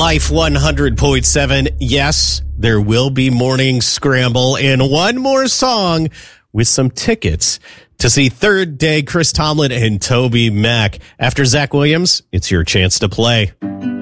Life 100.7. Yes, there will be Morning Scramble and one more song with some tickets to see Third Day Chris Tomlin and Toby Mac. After Zach Williams, it's your chance to play.